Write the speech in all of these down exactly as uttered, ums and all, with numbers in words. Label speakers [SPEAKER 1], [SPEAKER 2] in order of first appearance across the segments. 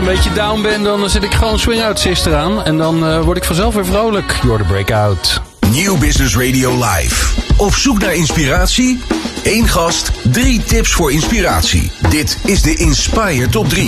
[SPEAKER 1] een beetje down ben, dan zet ik gewoon Swing Out Sister aan. En dan uh, word ik vanzelf weer vrolijk. You're the Breakout.
[SPEAKER 2] Nieuw Business Radio Live. Op zoek naar inspiratie? Eén gast, drie tips voor inspiratie. Dit is de Inspire Top drie.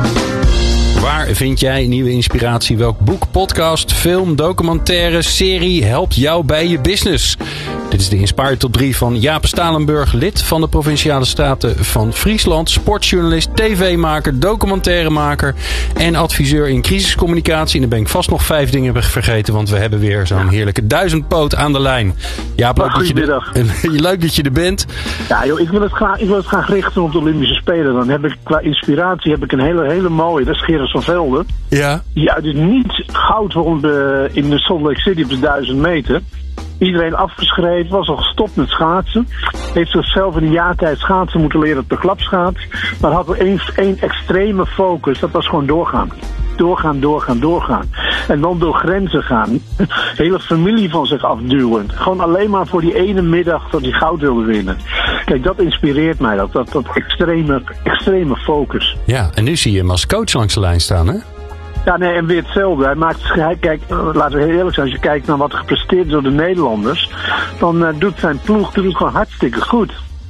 [SPEAKER 1] Waar vind jij nieuwe inspiratie? Welk boek, podcast, film, documentaire, serie helpt jou bij je business? Dit is de Inspire Top drie van Jaap Stalenburg, lid van de Provinciale Staten van Friesland, sportjournalist, tv-maker, documentairemaker en adviseur in crisiscommunicatie. En dan ben ik vast nog vijf dingen vergeten, want we hebben weer zo'n heerlijke duizendpoot aan de lijn. Jaap, leuk dat je er, leuk dat je er bent.
[SPEAKER 3] Ja, joh, ik wil het graag, ik wil het graag richten op de Olympische Spelen. Dan heb ik qua inspiratie heb ik een hele, hele mooie. Dat is Gerard van Velde.
[SPEAKER 1] Ja.
[SPEAKER 3] Die uit het niet goud won in de Salt Lake City op de duizend meter. Iedereen afgeschreven, was al gestopt met schaatsen. Heeft zichzelf in een jaar tijd schaatsen moeten leren op de klapschaats. Maar had er één, één extreme focus, dat was gewoon doorgaan. Doorgaan, doorgaan, doorgaan. En dan door grenzen gaan. Hele familie van zich afduwen. Gewoon alleen maar voor die ene middag dat hij goud wilde winnen. Kijk, dat inspireert mij, dat, dat, dat extreme, extreme focus.
[SPEAKER 1] Ja, en nu zie je hem als coach langs de lijn staan, hè?
[SPEAKER 3] Ja, nee, en weer hetzelfde. Hij maakt, hij, kijk, laten we heel eerlijk zijn, als je kijkt naar wat er gepresteerd is door de Nederlanders, dan uh, doet zijn ploeg doet het gewoon hartstikke goed.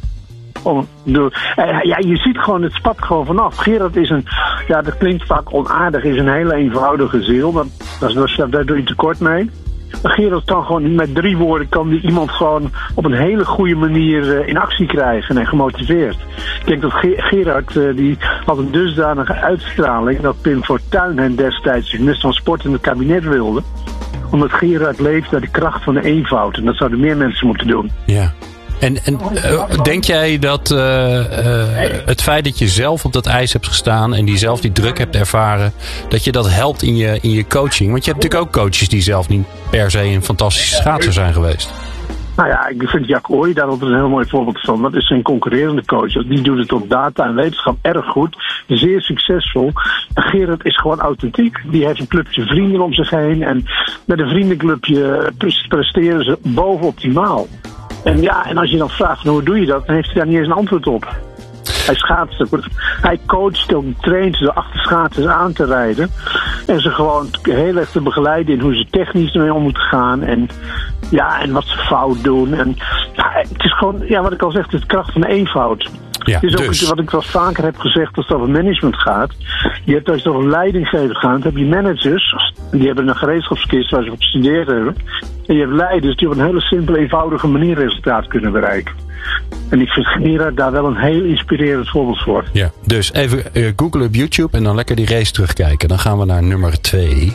[SPEAKER 3] Om, door, uh, ja, je ziet gewoon, het spat gewoon vanaf. Gerard is een, ja, dat klinkt vaak onaardig, is een hele eenvoudige ziel. Dat, dat, dat, daar doe je tekort mee. Maar Gerard kan gewoon met drie woorden kan die iemand gewoon op een hele goede manier uh, in actie krijgen en gemotiveerd. Ik denk dat Gerard uh, die had een dusdanige uitstraling dat Pim Fortuyn hem destijds de minister van Sport in het kabinet wilde. Omdat Gerard leeft naar de kracht van de eenvoud. En dat zouden meer mensen moeten doen.
[SPEAKER 1] Ja. En, en uh, denk jij dat uh, uh, het feit dat je zelf op dat ijs hebt gestaan en die zelf die druk hebt ervaren, dat je dat helpt in je, in je coaching? Want je hebt natuurlijk ook coaches die zelf niet per se een fantastische schaatser zijn geweest.
[SPEAKER 3] Nou ja, ik vind Jack Ooy daar altijd een heel mooi voorbeeld van. Dat is zijn concurrerende coach. Die doet het op data en wetenschap erg goed. Zeer succesvol. En Gerard is gewoon authentiek. Die heeft een clubje vrienden om zich heen. En met een vriendenclubje presteren ze bovenoptimaal. En ja, en als je dan vraagt, hoe doe je dat? Dan heeft hij daar niet eens een antwoord op. Hij schaatst, hij coacht ook, traint ze achter schaatsers aan te rijden. En ze gewoon heel erg te begeleiden in hoe ze technisch ermee om moeten gaan. En ja, en wat ze fout doen. En ja, het is gewoon, ja, wat ik al zeg, het is de kracht van de eenvoud.
[SPEAKER 1] Ja,
[SPEAKER 3] het is ook
[SPEAKER 1] dus.
[SPEAKER 3] wat ik wel vaker heb gezegd als het over management gaat. Je hebt als het over leidinggeven gaat, heb je managers, die hebben een gereedschapskist waar ze op gestudeerd hebben. En je hebt leiders die op een hele simpele, eenvoudige manier resultaat kunnen bereiken. En ik vind Gerard daar wel een heel inspirerend voorbeeld voor.
[SPEAKER 1] Ja, dus even uh, googlen op YouTube en dan lekker die race terugkijken. Dan gaan we naar nummer twee.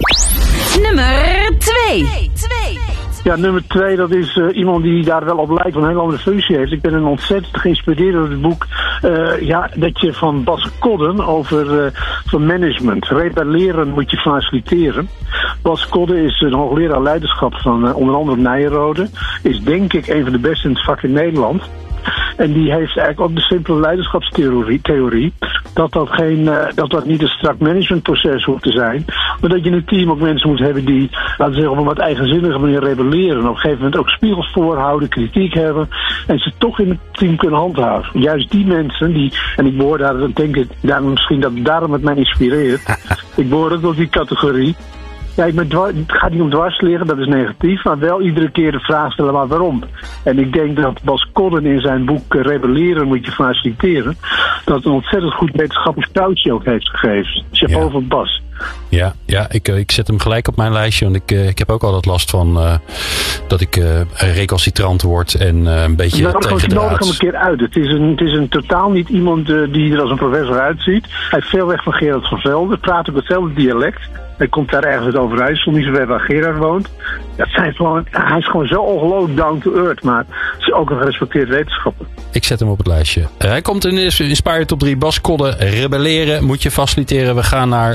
[SPEAKER 4] Nummer twee.
[SPEAKER 3] Ja, nummer twee, dat is uh, iemand die daar wel op lijkt, van een hele andere functie heeft. Ik ben een ontzettend geïnspireerd door het boek uh, ja, dat je van Bas Kodden over uh, van management. Rebelleren moet je faciliteren. Bas Kodden is een hoogleraar leiderschap van uh, onder andere Nijrode. Is denk ik een van de beste in het vak in Nederland. En die heeft eigenlijk ook de simpele leiderschapstheorie, theorie, dat dat, geen, uh, dat dat niet een strak managementproces hoeft te zijn, maar dat je in een team ook mensen moet hebben die, laten we zeggen, op een wat eigenzinnige manier rebelleren. En op een gegeven moment ook spiegels voorhouden, kritiek hebben en ze toch in het team kunnen handhaven. Juist die mensen, die, en ik behoor daar, denk ik, daar misschien dat daarom het mij inspireert. Ik behoor ook tot die categorie. Ja, ik ben dwars, het gaat niet om dwars liggen, dat is negatief, maar wel iedere keer de vraag stellen, maar waarom? En ik denk dat Bas Kodden in zijn boek uh, Rebelleren moet je faciliteren, dat een ontzettend goed wetenschappelijk touwtje ook heeft gegeven. Chapeau
[SPEAKER 1] Ja.
[SPEAKER 3] van Bas.
[SPEAKER 1] Ja, ja ik, ik zet hem gelijk op mijn lijstje. Want ik, ik heb ook altijd last van uh, dat ik uh, recalcitrant word en uh, een beetje
[SPEAKER 3] nou,
[SPEAKER 1] tegendraads.
[SPEAKER 3] Je nodig hem een keer uit. Het is een, het is een totaal niet iemand uh, die er als een professor uitziet. Hij heeft veel weg van Gerard van Velde. Praat ook hetzelfde dialect. Hij komt daar ergens uit Overijssel, niet zo ver waar Gerard woont. Dat zijn gewoon, hij is gewoon zo ongelooflijk down to earth. Maar het is ook een gerespecteerd wetenschapper.
[SPEAKER 1] Ik zet hem op het lijstje. Uh, hij komt in de Inspire Top drie. Bas Kodden, rebelleren moet je faciliteren. We gaan naar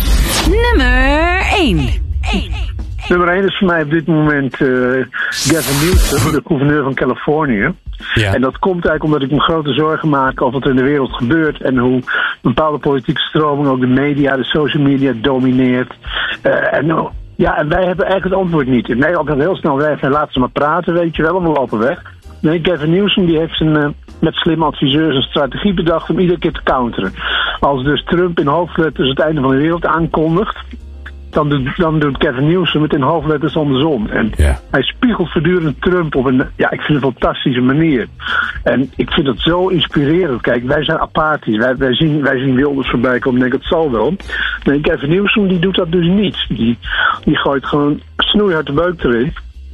[SPEAKER 4] Nummer één.
[SPEAKER 3] Nummer één is voor mij op dit moment uh, Gavin Newsom, de gouverneur van Californië.
[SPEAKER 1] Ja.
[SPEAKER 3] En dat komt eigenlijk omdat ik me grote zorgen maak over wat er in de wereld gebeurt. En hoe bepaalde politieke stroming, ook de media, de social media domineert. Uh, en, uh, ja, en wij hebben eigenlijk het antwoord niet. In Nederland gaat heel snel weg en laten ze maar praten, weet je wel, en we lopen weg. Nee, Gavin Newsom die heeft zijn, uh, met slimme adviseurs een strategie bedacht om iedere keer te counteren. Als dus Trump in hoofdletters het einde van de wereld aankondigt, dan doet, dan doet Gavin Newsom het in hoofdletters andersom. En
[SPEAKER 1] Ja.
[SPEAKER 3] hij spiegelt voortdurend Trump op een, ja, ik vind het een fantastische manier. En ik vind het zo inspirerend. Kijk, wij zijn apathisch. Wij, wij, zien, wij zien Wilders voorbij komen en denken, het zal wel. Nee, Gavin Newsom die doet dat dus niet. Die, die gooit gewoon snoeihard de beuk erin.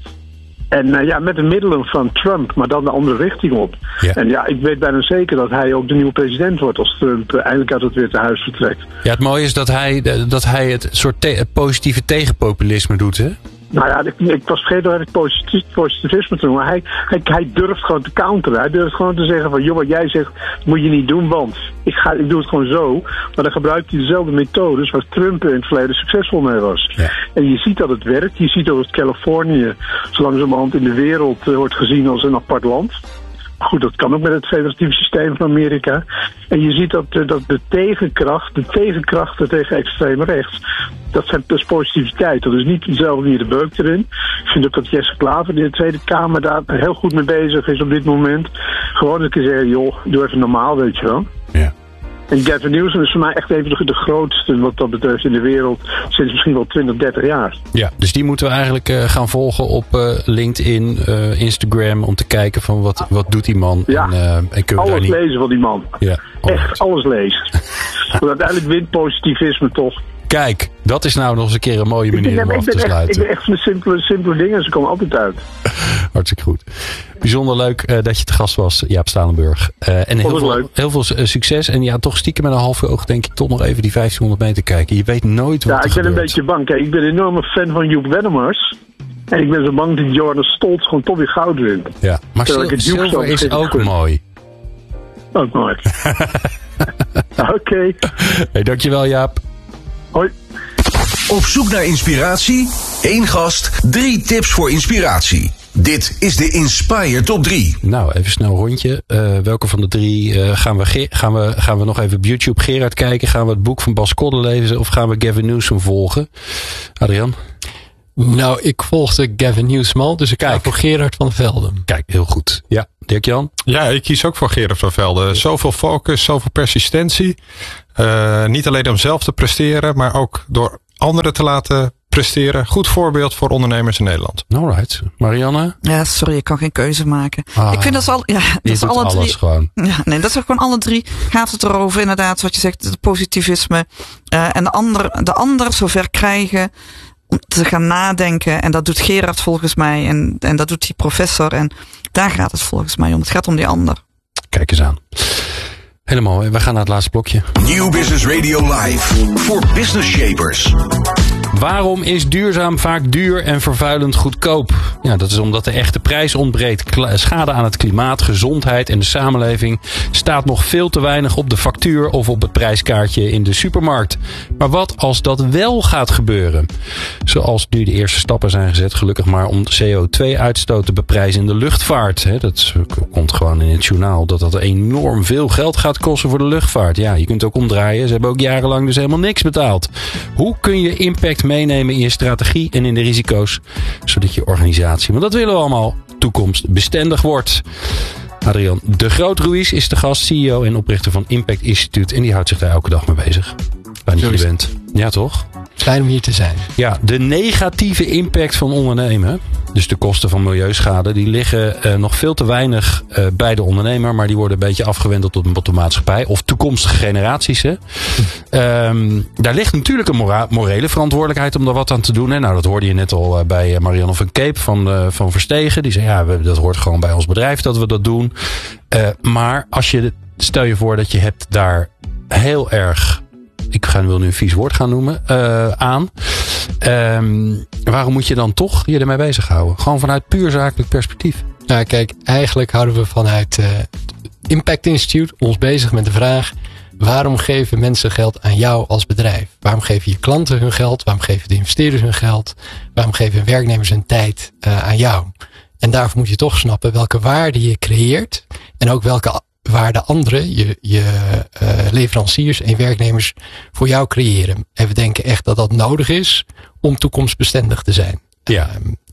[SPEAKER 3] En uh, ja, met de middelen van Trump, maar dan de andere richting op.
[SPEAKER 1] Ja.
[SPEAKER 3] En ja, ik weet bijna zeker dat hij ook de nieuwe president wordt als Trump uh, eindelijk uit het Witte Huis vertrekt.
[SPEAKER 1] Ja, het mooie is dat hij, dat hij het soort te- positieve tegenpopulisme doet, hè?
[SPEAKER 3] Nou ja, ik, ik was vergeten dat ik positief, positivisme te doen. Maar hij, hij, hij durft gewoon te counteren. Hij durft gewoon te zeggen van, joh, wat jij zegt moet je niet doen, want ik, ga, ik doe het gewoon zo. Maar dan gebruikt hij dezelfde methodes waar Trump in het verleden succesvol mee was.
[SPEAKER 1] Ja.
[SPEAKER 3] En je ziet dat het werkt. Je ziet ook dat Californië zo langzamerhand in de wereld uh, wordt gezien als een apart land. Goed, dat kan ook met het federatieve systeem van Amerika. En je ziet dat, uh, dat de tegenkracht, de tegenkrachten tegen extreem rechts, dat zijn dus positiviteit. Dat is niet dezelfde manier de beuk erin. Ik vind ook dat Jesse Klaver in de Tweede Kamer daar heel goed mee bezig is op dit moment. Gewoon een keer zeggen, joh, doe even normaal, weet je wel.
[SPEAKER 1] Ja.
[SPEAKER 3] En Gavin Newsom is voor mij echt even de, de grootste wat dat betreft in de wereld sinds misschien wel twintig, dertig jaar.
[SPEAKER 1] Ja, dus die moeten we eigenlijk uh, gaan volgen op uh, LinkedIn, uh, Instagram, om te kijken van wat, wat doet die man.
[SPEAKER 3] Ja,
[SPEAKER 1] en, uh, en kunnen we
[SPEAKER 3] alles
[SPEAKER 1] daar niet...
[SPEAKER 3] lezen van die man.
[SPEAKER 1] Ja,
[SPEAKER 3] echt alles lezen. Want uiteindelijk wint positivisme toch.
[SPEAKER 1] Kijk, dat is nou nog eens een keer een mooie manier
[SPEAKER 3] ik ben,
[SPEAKER 1] om
[SPEAKER 3] ik
[SPEAKER 1] af
[SPEAKER 3] ben
[SPEAKER 1] te
[SPEAKER 3] echt,
[SPEAKER 1] sluiten.
[SPEAKER 3] Ik ben echt van de simpele, simpele dingen, ze komen altijd uit.
[SPEAKER 1] Hartstikke goed. Bijzonder leuk uh, dat je te gast was, Jaap Stalenburg. Uh, en heel veel,
[SPEAKER 3] leuk.
[SPEAKER 1] heel veel uh, succes. En ja, toch stiekem met een half oog denk ik toch nog even die vijftienhonderd meter kijken. Je weet nooit wat
[SPEAKER 3] Ja,
[SPEAKER 1] er
[SPEAKER 3] ik ben
[SPEAKER 1] gebeurt.
[SPEAKER 3] een beetje bang. Kijk, ik ben een enorme fan van Joep Wennemars. En ik ben zo bang dat Jordan Stoltz gewoon toch weer goud wint.
[SPEAKER 1] Ja, maar
[SPEAKER 3] Terwijl ik
[SPEAKER 1] sil-
[SPEAKER 3] het Joep
[SPEAKER 1] zilver
[SPEAKER 3] zo
[SPEAKER 1] is
[SPEAKER 3] vind ik
[SPEAKER 1] ook
[SPEAKER 3] goed.
[SPEAKER 1] mooi.
[SPEAKER 3] Ook mooi. Oké. Okay.
[SPEAKER 1] Hey, dankjewel Jaap.
[SPEAKER 3] Hoi.
[SPEAKER 2] Op zoek naar inspiratie? Eén gast, drie tips voor inspiratie. Dit is de Inspire Top drie.
[SPEAKER 1] Nou, even snel rondje. Uh, welke van de drie uh, gaan, we ge- gaan, we, gaan we nog even op YouTube Gerard kijken? Gaan we het boek van Bas Kodde lezen? Of gaan we Gavin Newsom volgen? Adrian?
[SPEAKER 5] Nou, ik volgde Gavin Newsom al, dus ik
[SPEAKER 1] Kijk.
[SPEAKER 5] ga voor Gerard van Velden.
[SPEAKER 1] Kijk, heel goed. Ja, Dirk-Jan?
[SPEAKER 6] Ja, ik kies ook voor Gerard van Velden. Zoveel focus, zoveel persistentie. Uh, niet alleen om zelf te presteren, maar ook door anderen te laten presteren. Goed voorbeeld voor ondernemers in Nederland.
[SPEAKER 1] Alright. Marianne?
[SPEAKER 7] Ja, sorry, ik kan geen keuze maken.
[SPEAKER 1] Ah,
[SPEAKER 7] ik vind dat ze al, ja, dat
[SPEAKER 1] Je
[SPEAKER 7] is
[SPEAKER 1] doet
[SPEAKER 7] alle
[SPEAKER 1] alles
[SPEAKER 7] drie.
[SPEAKER 1] gewoon.
[SPEAKER 7] Ja, nee, dat is gewoon alle drie. Gaat het erover, inderdaad, wat je zegt, het positivisme. Uh, en de ander, de ander zover krijgen om te gaan nadenken. En dat doet Gerard volgens mij. En, en dat doet die professor. En daar gaat het volgens mij om. Het gaat om die ander.
[SPEAKER 1] Kijk eens aan. Helemaal. We gaan naar het laatste blokje.
[SPEAKER 2] New Business Radio Live. Voor business shapers.
[SPEAKER 1] Waarom is duurzaam vaak duur en vervuilend goedkoop? Ja, dat is omdat de echte prijs ontbreekt. Kla- schade aan het klimaat, gezondheid en de samenleving staat nog veel te weinig op de factuur of op het prijskaartje in de supermarkt. Maar wat als dat wel gaat gebeuren? Zoals nu de eerste stappen zijn gezet, gelukkig maar, om C O twee uitstoot te beprijzen in de luchtvaart. Hè, dat komt gewoon in het journaal dat dat enorm veel geld gaat kosten voor de luchtvaart. Ja, je kunt ook omdraaien. Ze hebben ook jarenlang dus helemaal niks betaald. Hoe kun je impact meenemen in je strategie en in de risico's, zodat je organisatie, want dat willen we allemaal, toekomstbestendig wordt? Adrian de Groot-Ruiz is de gast, C E O en oprichter van Impact Instituut, en die houdt zich daar elke dag mee bezig. Fijn dat je er bent. Ja, toch?
[SPEAKER 5] Fijn om hier te zijn.
[SPEAKER 1] Ja, de negatieve impact van ondernemen, dus de kosten van milieuschade, die liggen uh, nog veel te weinig uh, bij de ondernemer, maar die worden een beetje afgewendeld tot de maatschappij of toekomstige generaties. Hè. Um, daar ligt natuurlijk een mora- morele verantwoordelijkheid om daar wat aan te doen. Hè. Nou, dat hoorde je net al uh, bij Marianne van Keep van, uh, van Verstegen. Die zei, ja, we, dat hoort gewoon bij ons bedrijf dat we dat doen. Uh, maar als je, stel je voor dat je hebt daar heel erg, ik ga, wil nu een vies woord gaan noemen, uh, aan. Um, waarom moet je dan toch je ermee bezighouden? Gewoon vanuit puur zakelijk perspectief.
[SPEAKER 5] Nou, kijk, eigenlijk houden we vanuit uh, het Impact Institute ons bezig met de vraag: waarom geven mensen geld aan jou als bedrijf? Waarom geven je klanten hun geld? Waarom geven de investeerders hun geld? Waarom geven werknemers hun tijd uh, aan jou? En daarvoor moet je toch snappen welke waarde je creëert en ook welke waarde anderen, je, je uh, leveranciers en werknemers voor jou creëren. En we denken echt dat dat nodig is om toekomstbestendig te zijn.
[SPEAKER 1] Ja.
[SPEAKER 5] Um,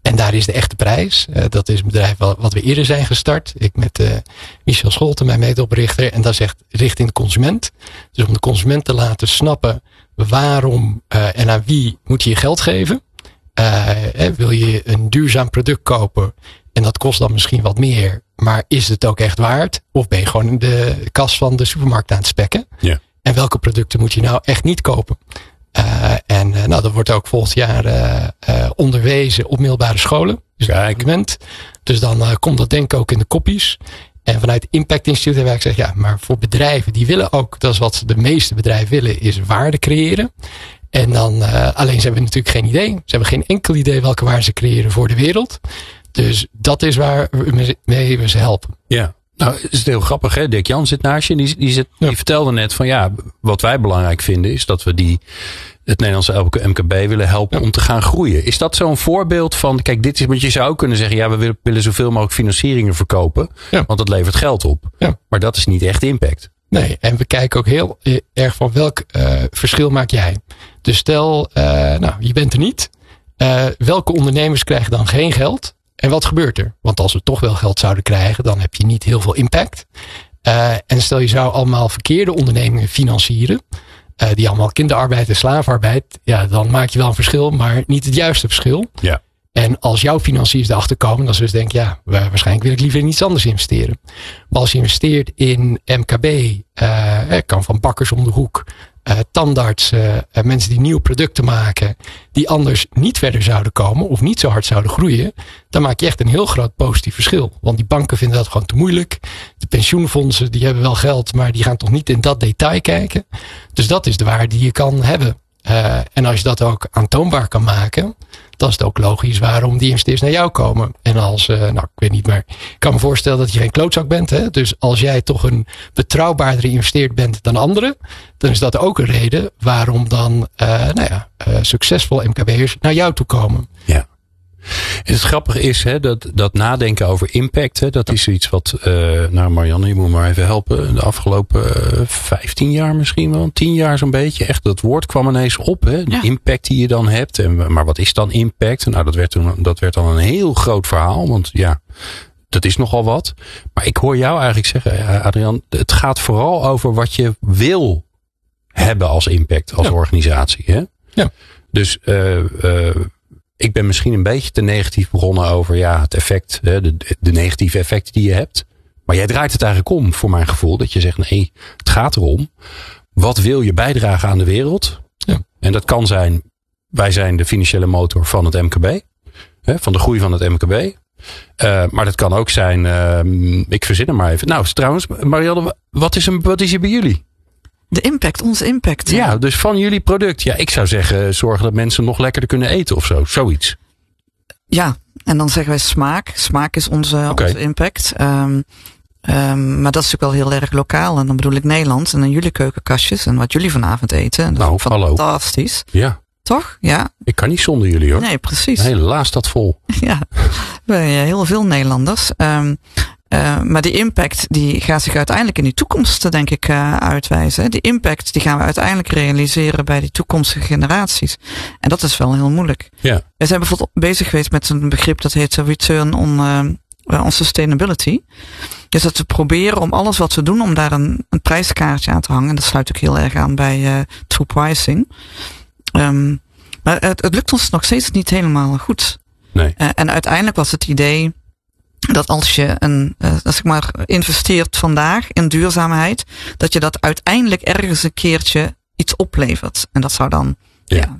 [SPEAKER 5] En daar is de echte prijs. Uh, dat is een bedrijf wat, wat we eerder zijn gestart. Ik met uh, Michel Scholten, mijn medeoprichter. En dat is echt richting de consument. Dus om de consument te laten snappen waarom uh, en aan wie moet je je geld geven. Uh, eh, wil je een duurzaam product kopen en dat kost dan misschien wat meer. Maar is het ook echt waard? Of ben je gewoon in de kas van de supermarkt aan het spekken? Ja. En welke producten moet je nou echt niet kopen? Uh, en uh, nou, dat wordt ook volgend jaar uh, uh, onderwezen op middelbare scholen. Dus, Kijk. dus dan uh, komt dat denk ik ook in de koppies. En vanuit het Impact Instituut hebben wij gezegd, ja, maar voor bedrijven die willen ook, dat is wat de meeste bedrijven willen, is waarde creëren. En dan, uh, alleen ze hebben natuurlijk geen idee. Ze hebben geen enkel idee welke waarde ze creëren voor de wereld. Dus dat is waar we mee we ze helpen.
[SPEAKER 1] Ja. Nou, het is heel grappig, hè? Dick Jan zit naast je. Die, die, zit, die ja. vertelde net van ja, wat wij belangrijk vinden is dat we die, het Nederlandse M K B willen helpen ja. om te gaan groeien. Is dat zo'n voorbeeld van, kijk, dit is, want je zou ook kunnen zeggen, ja, we willen, willen zoveel mogelijk financieringen verkopen, ja. want dat levert geld op. Ja. Maar dat is niet echt impact.
[SPEAKER 5] Nee, en we kijken ook heel erg van welk uh, verschil maak jij. Dus stel, uh, nou, je bent er niet. Uh, welke ondernemers krijgen dan geen geld? En wat gebeurt er? Want als we toch wel geld zouden krijgen, dan heb je niet heel veel impact. Uh, en stel je zou allemaal verkeerde ondernemingen financieren, uh, die allemaal kinderarbeid en slavenarbeid, ja, dan maak je wel een verschil, maar niet het juiste verschil. Ja. En als jouw financiers erachter komen, dan zullen ze denken, ja, waarschijnlijk wil ik liever in iets anders investeren. Maar als je investeert in M K B, uh, kan van bakkers om de hoek, uh, tandartsen, uh, mensen die nieuwe producten maken, die anders niet verder zouden komen of niet zo hard zouden groeien, dan maak je echt een heel groot positief verschil. Want die banken vinden dat gewoon te moeilijk. De pensioenfondsen, die hebben wel geld, maar die gaan toch niet in dat detail kijken. Dus dat is de waarde die je kan hebben. Uh, en als je dat ook aantoonbaar kan maken, dan is het ook logisch waarom die investeerders naar jou komen. En als, uh, nou, ik weet niet, maar ik kan me voorstellen dat je geen klootzak bent. Hè? Dus als jij toch een betrouwbaardere investeerder bent dan anderen, dan is dat ook een reden waarom dan, uh, nou ja, uh, succesvol M K B'ers naar jou toe komen.
[SPEAKER 1] Ja. En het grappige is, hè, dat, dat nadenken over impact, hè, dat is iets wat, uh, nou Marianne, je moet me maar even helpen, de afgelopen uh, vijftien jaar misschien wel, tien jaar zo'n beetje, echt dat woord kwam ineens op, hè, de ja. impact die je dan hebt. En, maar wat is dan impact? Nou, dat werd, toen, dat werd dan een heel groot verhaal, want ja, dat is nogal wat. Maar ik hoor jou eigenlijk zeggen, Adriaan, het gaat vooral over wat je wil hebben als impact, als ja. organisatie. Hè? Ja. Dus, uh, uh, ik ben misschien een beetje te negatief begonnen over ja, het effect, de, de negatieve effecten die je hebt. Maar jij draait het eigenlijk om, voor mijn gevoel. Dat je zegt, nee, het gaat erom. Wat wil je bijdragen aan de wereld? Ja. En dat kan zijn, wij zijn de financiële motor van het M K B. Hè, van de groei van het M K B. Uh, maar dat kan ook zijn, uh, ik verzin hem maar even. Nou, trouwens, Marianne, wat is, een, wat is er bij jullie?
[SPEAKER 7] De impact, onze impact.
[SPEAKER 1] Ja, ja, dus van jullie product. Ja, ik zou zeggen, zorgen dat mensen nog lekkerder kunnen eten of zo. Zoiets.
[SPEAKER 7] Ja, en dan zeggen wij smaak. Smaak is onze, okay. onze impact. Um, um, maar dat is natuurlijk wel heel erg lokaal. En dan bedoel ik Nederland. En dan jullie keukenkastjes. En wat jullie vanavond eten. En dat nou, is fantastisch.
[SPEAKER 1] Hallo. Ja.
[SPEAKER 7] Toch? Ja.
[SPEAKER 1] Ik kan niet zonder jullie hoor.
[SPEAKER 7] Nee, precies.
[SPEAKER 1] Helaas staat vol.
[SPEAKER 7] Ja, wij heel veel Nederlanders. Um, Uh, maar die impact die gaat zich uiteindelijk in die toekomst, denk ik, uh, uitwijzen. Die impact die gaan we uiteindelijk realiseren bij die toekomstige generaties. En dat is wel heel moeilijk. Ja. We zijn bijvoorbeeld bezig geweest met een begrip dat heet Return on, uh, on Sustainability. Dus dat we proberen om alles wat we doen, om daar een, een prijskaartje aan te hangen. En dat sluit ook heel erg aan bij uh, true pricing. Um, maar het, het lukt ons nog steeds niet helemaal goed. Nee. Uh, en uiteindelijk was het idee dat als je een, uh, als ik maar investeert vandaag in duurzaamheid, dat je dat uiteindelijk ergens een keertje iets oplevert. En dat zou dan ja. Ja,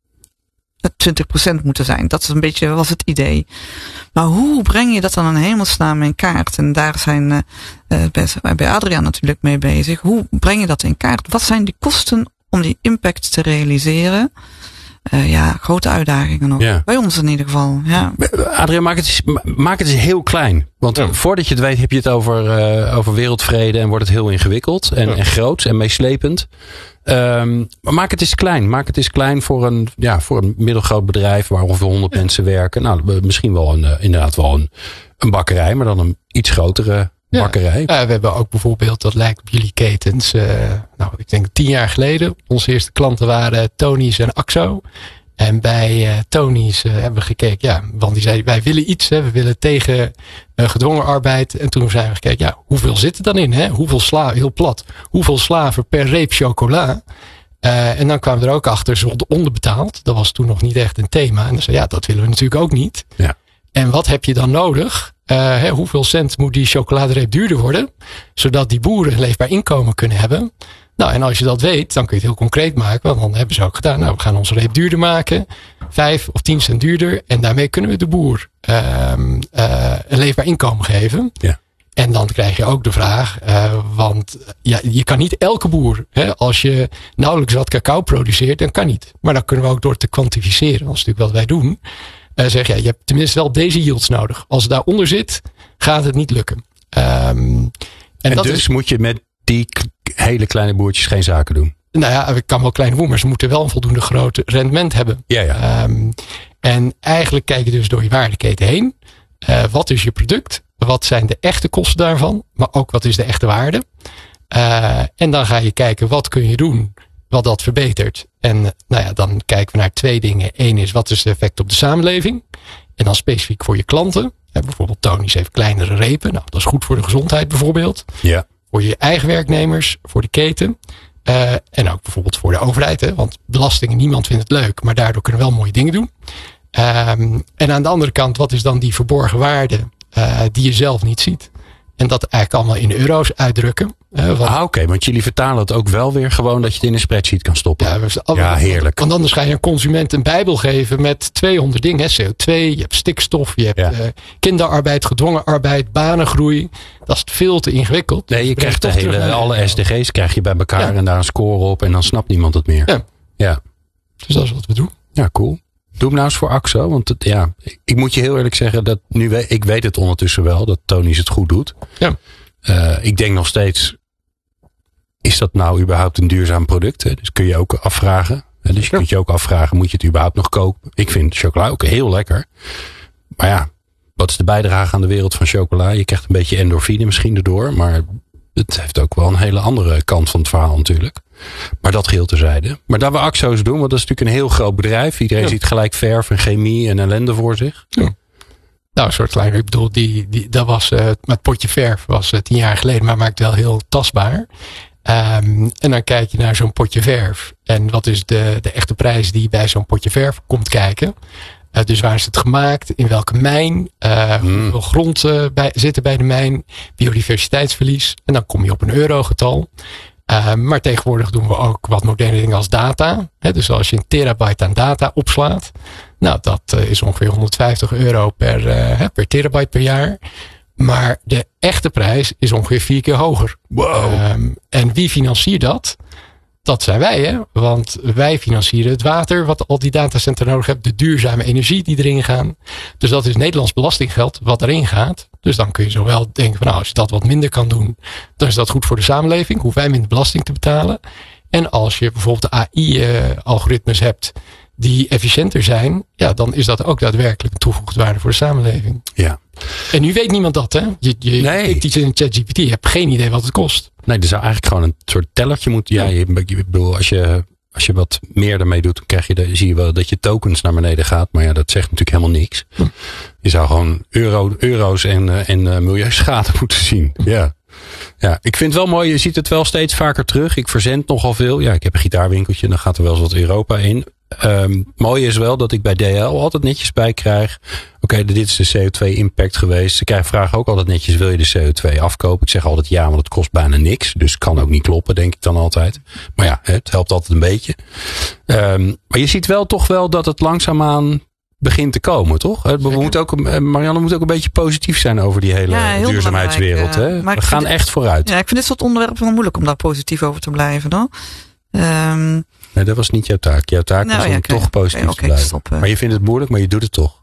[SPEAKER 7] twintig procent moeten zijn. Dat is een beetje, was het idee. Maar hoe breng je dat dan in hemelsnaam in kaart? En daar zijn uh, bij, bij Adriaan natuurlijk mee bezig. Hoe breng je dat in kaart? Wat zijn die kosten om die impact te realiseren? Uh, ja, grote uitdagingen nog. Ja. Bij ons in ieder geval. Ja.
[SPEAKER 1] Adriaan, maak het eens, maak het eens heel klein. Want ja. voordat je het weet heb je het over, uh, over wereldvrede en wordt het heel ingewikkeld en, ja. en groot en meeslepend. Um, maar maak het eens klein. Maak het eens klein voor een, ja, voor een middelgroot bedrijf waar ongeveer honderd ja. mensen werken. Nou, misschien wel een, uh, inderdaad wel een, een bakkerij, maar dan een iets grotere bakkerij.
[SPEAKER 5] Ja, ja, we hebben ook bijvoorbeeld, dat lijkt op jullie ketens. Uh, nou, ik denk tien jaar geleden. Onze eerste klanten waren Tony's en Axo. En bij uh, Tony's uh, hebben we gekeken, ja, want die zei, wij willen iets, hè, we willen tegen uh, gedwongen arbeid. En toen zijn we gekeken, ja, hoeveel zit er dan in? Hè? Hoeveel slaven, heel plat, hoeveel slaven per reep chocola? Uh, en dan kwamen we er ook achter, ze worden onderbetaald. Dat was toen nog niet echt een thema. En dan zei ja, dat willen we natuurlijk ook niet.
[SPEAKER 1] Ja.
[SPEAKER 5] En wat heb je dan nodig? Uh, hè, hoeveel cent moet die chocoladereep duurder worden? Zodat die boeren een leefbaar inkomen kunnen hebben. Nou, en als je dat weet, dan kun je het heel concreet maken. Want dan hebben ze ook gedaan. Nou, we gaan onze reep duurder maken. Vijf of tien cent duurder. En daarmee kunnen we de boer uh, uh, een leefbaar inkomen geven.
[SPEAKER 1] Ja.
[SPEAKER 5] En dan krijg je ook de vraag. Uh, want ja, je kan niet elke boer. Hè, als je nauwelijks wat cacao produceert, dan kan niet. Maar dan kunnen we ook door te kwantificeren. Dat is natuurlijk wat wij doen. Uh, zeg ja, je hebt tenminste wel deze yields nodig. Als het daaronder zit, gaat het niet lukken. Um, en
[SPEAKER 1] en
[SPEAKER 5] dat
[SPEAKER 1] dus
[SPEAKER 5] is,
[SPEAKER 1] moet je met die hele kleine boertjes geen zaken doen.
[SPEAKER 5] Nou ja, ik kan wel kleine boeren, maar ze moeten wel een voldoende groot rendement hebben.
[SPEAKER 1] Ja, ja.
[SPEAKER 5] Um, en eigenlijk kijk je dus door je waardeketen heen. Uh, wat is je product? Wat zijn de echte kosten daarvan? Maar ook wat is de echte waarde? Uh, en dan ga je kijken, wat kun je doen wat dat verbetert? En uh, nou ja, dan kijken we naar twee dingen. Eén is, wat is het effect op de samenleving? En dan specifiek voor je klanten. Ja, bijvoorbeeld Tony's heeft kleinere repen. Nou, dat is goed voor de gezondheid bijvoorbeeld.
[SPEAKER 1] Ja.
[SPEAKER 5] Voor je eigen werknemers, voor de keten. Uh, en ook bijvoorbeeld voor de overheid. Hè? Want belastingen, niemand vindt het leuk. Maar daardoor kunnen we wel mooie dingen doen. Um, en aan de andere kant, wat is dan die verborgen waarde uh, die je zelf niet ziet? En dat eigenlijk allemaal in euro's uitdrukken. Uh, want,
[SPEAKER 1] ah, oké, okay, want jullie vertalen het ook wel weer gewoon dat je het in een spreadsheet kan stoppen.
[SPEAKER 5] Ja, we,
[SPEAKER 1] ja heerlijk.
[SPEAKER 5] Want anders ga je een consument een bijbel geven met tweehonderd dingen. Hè? C O twee, je hebt stikstof, je hebt ja. uh, kinderarbeid, gedwongen arbeid, banengroei. Dat is veel te ingewikkeld.
[SPEAKER 1] Nee, je dus krijgt de hele, alle S D G's krijg je bij elkaar ja. en daar een score op en dan snapt niemand het meer.
[SPEAKER 5] Ja.
[SPEAKER 1] ja.
[SPEAKER 5] Dus dat is wat we doen.
[SPEAKER 1] Ja, cool. Doe hem nou eens voor Axo. Want het, ja, ik moet je heel eerlijk zeggen dat nu we, ik weet het ondertussen wel dat Tony's het goed doet.
[SPEAKER 5] Ja.
[SPEAKER 1] Uh, ik denk nog steeds, is dat nou überhaupt een duurzaam product? Hè? Dus kun je ook afvragen. Hè? Dus je ja. kunt je ook afvragen, moet je het überhaupt nog kopen? Ik vind chocola ook heel lekker. Maar ja, wat is de bijdrage aan de wereld van chocola? Je krijgt een beetje endorfine misschien erdoor. Maar het heeft ook wel een hele andere kant van het verhaal natuurlijk. Maar dat geheel terzijde. Maar dat we Axo's doen, want dat is natuurlijk een heel groot bedrijf. Iedereen ja. ziet gelijk verf en chemie en ellende voor zich.
[SPEAKER 5] Ja. Nou, een soort klein, ik bedoel, die, die, dat was, uh, het potje verf was uh, tien jaar geleden, maar maakt wel heel tastbaar. Um, en dan kijk je naar zo'n potje verf. En wat is de, de echte prijs die bij zo'n potje verf komt kijken? Uh, dus waar is het gemaakt? In welke mijn? Uh, mm. Hoeveel grond uh, bij, zit er bij de mijn? Biodiversiteitsverlies. En dan kom je op een eurogetal. Uh, maar tegenwoordig doen we ook wat moderne dingen als data. He, dus als je een terabyte aan data opslaat. Nou, dat uh, is ongeveer honderdvijftig euro per, uh, per terabyte per jaar. Maar de echte prijs is ongeveer vier keer hoger.
[SPEAKER 1] Wow.
[SPEAKER 5] Um, en wie financiert dat? Dat zijn wij, hè? Want wij financieren het water wat al die datacenter nodig hebben. De duurzame energie die erin gaan. Dus dat is Nederlands belastinggeld wat erin gaat. Dus dan kun je zowel denken van nou, als je dat wat minder kan doen, dan is dat goed voor de samenleving. Hoeven wij minder belasting te betalen. En als je bijvoorbeeld A I-algoritmes uh, hebt die efficiënter zijn, ja, dan is dat ook daadwerkelijk een toegevoegde waarde voor de samenleving.
[SPEAKER 1] Ja.
[SPEAKER 5] En nu weet niemand dat, hè? Je, je
[SPEAKER 1] nee.
[SPEAKER 5] tikt iets in ChatGPT, je hebt geen idee wat het kost.
[SPEAKER 1] Nee, er zou eigenlijk gewoon een soort tellertje moeten. Ja, je, ik bedoel, als je, als je wat meer ermee doet, dan krijg je de, zie je wel dat je tokens naar beneden gaat. Maar ja, dat zegt natuurlijk helemaal niks. Hm. Je zou gewoon euro, euro's en, en uh, milieuschade moeten zien. Ja. Ja, ik vind het wel mooi. Je ziet het wel steeds vaker terug. Ik verzend nogal veel. Ja, ik heb een gitaarwinkeltje. Dan gaat er wel eens wat Europa in. Um, mooi is wel dat ik bij D H L altijd netjes bij krijg. Oké, okay, dit is de C O twee impact geweest. Ze krijgen vragen ook altijd netjes, wil je de C O twee afkopen? Ik zeg altijd ja, want het kost bijna niks. Dus het kan ook niet kloppen, denk ik dan altijd. Maar ja, het helpt altijd een beetje. Um, maar je ziet wel toch wel dat het langzaamaan begint te komen, toch? We moeten ook, Marianne moet ook een beetje positief zijn over die hele ja, duurzaamheidswereld. Hè? We gaan dit, echt vooruit.
[SPEAKER 7] Ja, ik vind dit soort onderwerpen wel moeilijk om daar positief over te blijven. Hoor. Um,
[SPEAKER 1] nee, dat was niet jouw taak. Jouw taak nou, was om ja, okay, toch positief okay, okay, te blijven. Stop, uh. Maar je vindt het moeilijk, maar je doet het toch.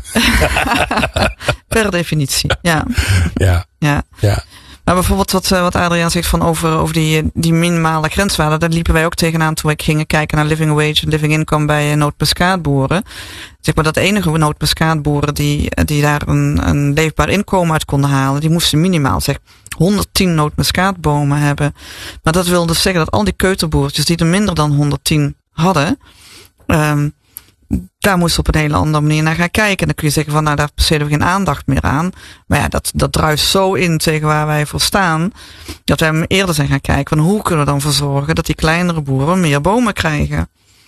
[SPEAKER 7] Per definitie, ja.
[SPEAKER 1] Ja.
[SPEAKER 7] ja.
[SPEAKER 1] ja.
[SPEAKER 7] Maar bijvoorbeeld wat, wat Adriaan zegt van over, over die, die minimale grenswaarden. Daar liepen wij ook tegenaan toen we gingen kijken naar living wage en living income bij nootmuskaatboeren. Zeg maar dat enige nootmuskaatboeren die, die daar een, een leefbaar inkomen uit konden halen, die moesten minimaal zeg honderdtien nootmuskaatbomen hebben. Maar dat wil dus zeggen dat al die keuterboertjes die er minder dan honderdtien hadden, um, daar moest op een hele andere manier naar gaan kijken. En dan kun je zeggen van, nou, daar besteden we geen aandacht meer aan. Maar ja, dat, dat druist zo in tegen waar wij voor staan, dat wij eerder zijn gaan kijken van, hoe kunnen we dan voor zorgen dat die kleinere boeren meer bomen krijgen.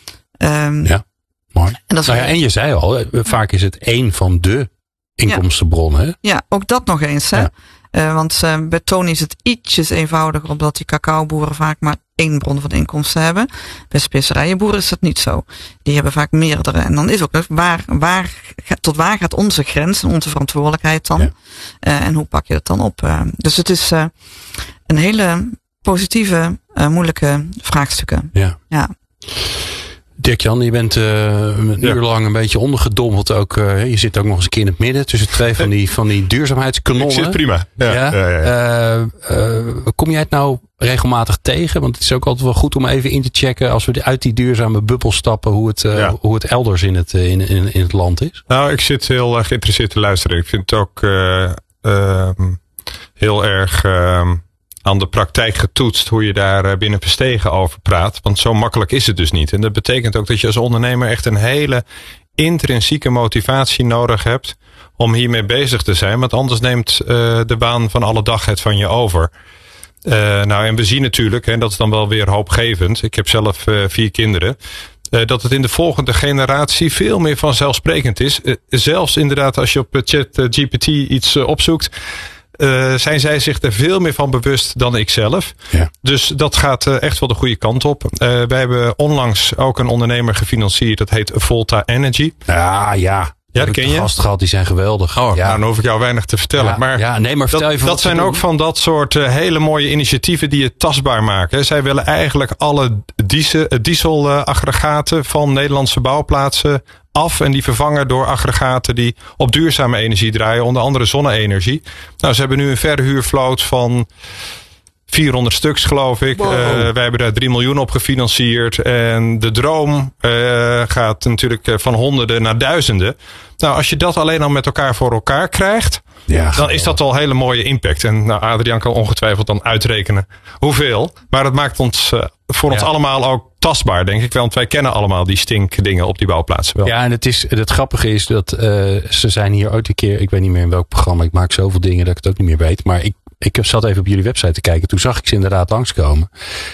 [SPEAKER 7] Um,
[SPEAKER 1] ja, mooi.
[SPEAKER 7] En, dat is
[SPEAKER 1] nou ja, en je zei al, vaak is het één van de inkomstenbronnen. Hè?
[SPEAKER 7] Ja, ook dat nog eens. Hè? Ja. Uh, want uh, bij Tony is het ietsjes eenvoudiger, omdat die cacaoboeren vaak maar één bron van inkomsten hebben. Bij specerijenboeren is dat niet zo. Die hebben vaak meerdere. En dan is ook nog, waar, waar, tot waar gaat onze grens en onze verantwoordelijkheid dan? Ja. Uh, en hoe pak je dat dan op? Uh, dus het is uh, een hele positieve, uh, moeilijke vraagstukken.
[SPEAKER 1] Ja.
[SPEAKER 7] ja.
[SPEAKER 1] Dirk-Jan, je bent uh, een ja. uur lang een beetje ondergedompeld ook. Uh, je zit ook nog eens een keer in het midden tussen twee van die, van die duurzaamheidskanonnen.
[SPEAKER 6] Ik zit prima. Ja,
[SPEAKER 1] ja?
[SPEAKER 6] Ja, ja, ja.
[SPEAKER 1] Uh, uh, kom jij het nou regelmatig tegen? Want het is ook altijd wel goed om even in te checken als we uit die duurzame bubbel stappen, hoe het, uh, ja. hoe het elders in het, in, in, in het land is.
[SPEAKER 6] Nou, ik zit heel uh, geïnteresseerd te luisteren. Ik vind het ook uh, uh, heel erg Uh, aan de praktijk getoetst hoe je daar binnen Verstegen over praat. Want zo makkelijk is het dus niet. En dat betekent ook dat je als ondernemer echt een hele intrinsieke motivatie nodig hebt om hiermee bezig te zijn. Want anders neemt uh, de baan van alle dag het van je over. Uh, nou, en we zien natuurlijk, en dat is dan wel weer hoopgevend. Ik heb zelf uh, vier kinderen. Uh, dat het in de volgende generatie veel meer vanzelfsprekend is. Uh, zelfs inderdaad als je op ChatGPT iets uh, opzoekt, Uh, zijn zij zich er veel meer van bewust dan ik zelf.
[SPEAKER 1] Ja.
[SPEAKER 6] Dus dat gaat uh, echt wel de goede kant op. Uh, wij hebben onlangs ook een ondernemer gefinancierd. Dat heet Volta Energy.
[SPEAKER 1] Ja, ja.
[SPEAKER 6] Ja, dat ken je.
[SPEAKER 1] Gasten gehad, die zijn geweldig.
[SPEAKER 6] Oh,
[SPEAKER 1] ja.
[SPEAKER 6] nou, dan hoef ik jou weinig te vertellen.
[SPEAKER 1] Ja,
[SPEAKER 6] maar
[SPEAKER 1] ja, nee, maar vertel
[SPEAKER 6] dat,
[SPEAKER 1] even
[SPEAKER 6] dat zijn ook doen. Van dat soort uh, hele mooie initiatieven die het tastbaar maken. Zij willen eigenlijk alle diesel, dieselaggregaten van Nederlandse bouwplaatsen af en die vervangen door aggregaten die op duurzame energie draaien, onder andere zonne-energie. Nou, ze hebben nu een verhuurvloot van vierhonderd stuks, geloof ik. Wow. Uh, wij hebben daar drie miljoen op gefinancierd. En de droom uh, gaat natuurlijk van honderden naar duizenden. Nou, als je dat alleen al met elkaar voor elkaar krijgt, ja, dan is dat al een hele mooie impact. En nou, Adriaan kan ongetwijfeld dan uitrekenen hoeveel. Maar het maakt ons uh, voor ja. ons allemaal ook tastbaar, denk ik wel. Want wij kennen allemaal die stinkdingen op die bouwplaatsen wel.
[SPEAKER 1] Ja, en het, is, het grappige is dat uh, ze zijn hier ooit een keer, ik weet niet meer in welk programma, ik maak zoveel dingen dat ik het ook niet meer weet. Maar ik, ik zat even op jullie website te kijken. Toen zag ik ze inderdaad langskomen.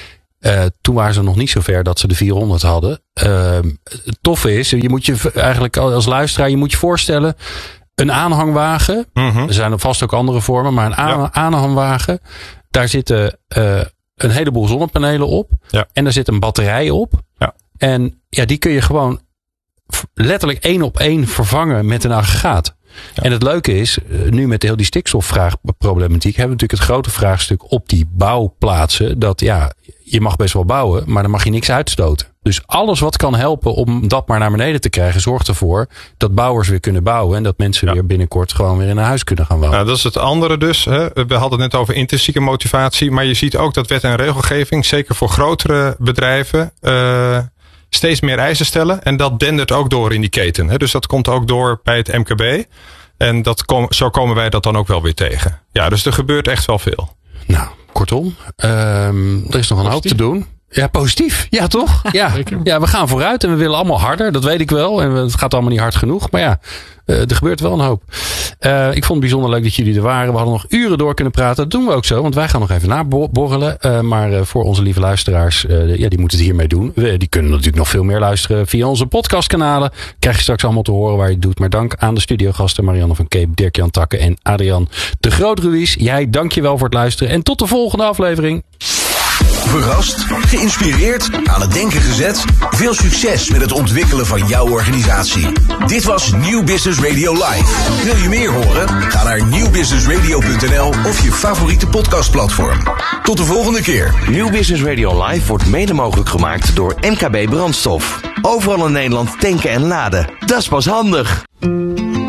[SPEAKER 1] Uh, toen waren ze nog niet zo ver dat ze de vierhonderd hadden. Uh, het toffe is, je moet je eigenlijk als luisteraar, je moet je voorstellen, een aanhangwagen. Mm-hmm. Er zijn er vast ook andere vormen, maar een aan, ja. aanhangwagen. Daar zitten uh, een heleboel zonnepanelen op. Ja. En daar zit een batterij op.
[SPEAKER 6] Ja.
[SPEAKER 1] En ja, die kun je gewoon letterlijk één op één vervangen met een aggregaat. Ja. En het leuke is, nu met heel die stikstofvraagproblematiek hebben we natuurlijk het grote vraagstuk op die bouwplaatsen. Dat ja, je mag best wel bouwen, maar dan mag je niks uitstoten. Dus alles wat kan helpen om dat maar naar beneden te krijgen, zorgt ervoor dat bouwers weer kunnen bouwen. En dat mensen ja. weer binnenkort gewoon weer in een huis kunnen gaan wonen.
[SPEAKER 6] Nou, dat is het andere dus. Hè. We hadden het net over intrinsieke motivatie. Maar je ziet ook dat wet en regelgeving, zeker voor grotere bedrijven, Uh, steeds meer eisen stellen. En dat dendert ook door in die keten. Hè. Dus dat komt ook door bij het M K B. En dat kom, zo komen wij dat dan ook wel weer tegen. Ja, dus er gebeurt echt wel veel.
[SPEAKER 1] Nou, kortom. Um, er is nog een hoop te doen. Ja, positief. Ja, toch? Ja. ja, we gaan vooruit en we willen allemaal harder. Dat weet ik wel. En het gaat allemaal niet hard genoeg. Maar ja, uh, er gebeurt wel een hoop. Uh, ik vond het bijzonder leuk dat jullie er waren. We hadden nog uren door kunnen praten. Dat doen we ook zo. Want wij gaan nog even naborrelen. Uh, maar uh, voor onze lieve luisteraars, uh, ja, die moeten het hiermee doen. We, die kunnen natuurlijk nog veel meer luisteren via onze podcastkanalen. Krijg je straks allemaal te horen waar je het doet. Maar dank aan de studiogasten Marianne van Keep, Dirk-Jan Takke en Adriaan de Groot-Ruiz. Jij, dank je wel voor het luisteren. En tot de volgende aflevering.
[SPEAKER 2] Verrast, geïnspireerd, aan het denken gezet. Veel succes met het ontwikkelen van jouw organisatie. Dit was Nieuw Business Radio Live. Wil je meer horen? Ga naar nieuw business radio punt n l of je favoriete podcastplatform. Tot de volgende keer.
[SPEAKER 8] Nieuw Business Radio Live wordt mede mogelijk gemaakt door M K B Brandstof. Overal in Nederland tanken en laden. Dat is pas handig.